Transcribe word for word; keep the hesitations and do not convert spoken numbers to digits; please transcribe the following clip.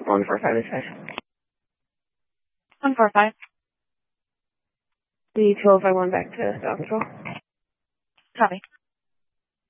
one four five is five. one four five. The twelve by one back to South Control. Copy.